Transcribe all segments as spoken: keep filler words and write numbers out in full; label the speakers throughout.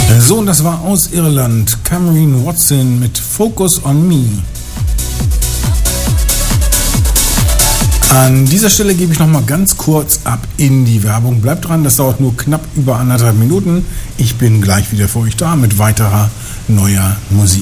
Speaker 1: So, und das war aus Irland Cameron Watson mit Focus on Me. An dieser Stelle gebe ich noch mal ganz kurz ab in die Werbung. Bleibt dran, das dauert nur knapp über anderthalb Minuten. Ich bin gleich wieder für euch da mit weiterer neuer Musik.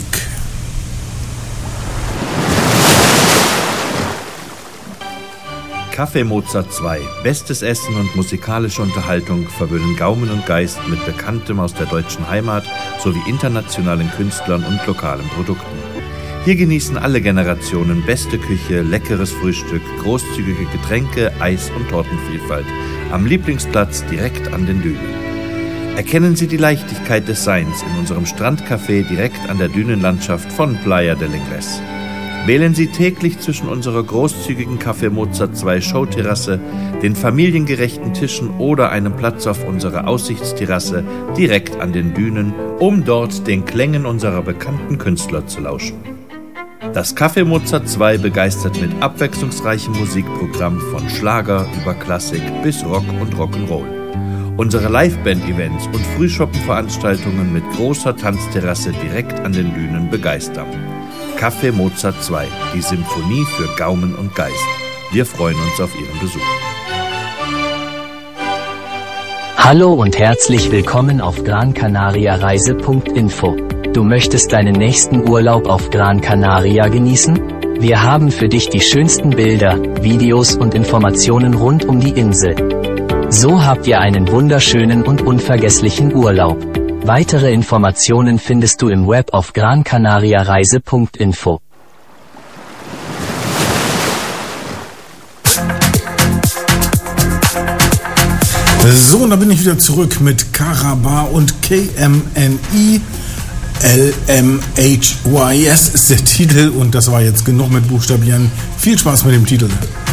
Speaker 2: Café Mozart zwei. Bestes Essen und musikalische Unterhaltung verwöhnen Gaumen und Geist mit Bekanntem aus der deutschen Heimat sowie internationalen Künstlern und lokalen Produkten. Hier genießen alle Generationen beste Küche, leckeres Frühstück, großzügige Getränke, Eis- und Tortenvielfalt. Am Lieblingsplatz direkt an den Dünen. Erkennen Sie die Leichtigkeit des Seins in unserem Strandcafé direkt an der Dünenlandschaft von Playa del Ingles. Wählen Sie täglich zwischen unserer großzügigen Café Mozart zwei Showterrasse, den familiengerechten Tischen oder einem Platz auf unserer Aussichtsterrasse direkt an den Dünen, um dort den Klängen unserer bekannten Künstler zu lauschen. Das Café Mozart zwei begeistert mit abwechslungsreichem Musikprogramm von Schlager über Klassik bis Rock und Rock'n'Roll. Unsere Liveband-Events und Frühshoppenveranstaltungen mit großer Tanzterrasse direkt an den Dünen begeistern. Café Mozart zwei, die Symphonie für Gaumen und Geist. Wir freuen uns auf Ihren Besuch.
Speaker 3: Hallo und herzlich willkommen auf Gran Canaria Reise Punkt info. Du möchtest deinen nächsten Urlaub auf Gran Canaria genießen? Wir haben für dich die schönsten Bilder, Videos und Informationen rund um die Insel. So habt ihr einen wunderschönen und unvergesslichen Urlaub. Weitere Informationen findest du im Web auf gran canaria reise Punkt info.
Speaker 1: So, und da bin ich wieder zurück mit Karabar und K M N I L M H Y S ist der Titel, und das war jetzt genug mit Buchstabieren. Viel Spaß mit dem Titel.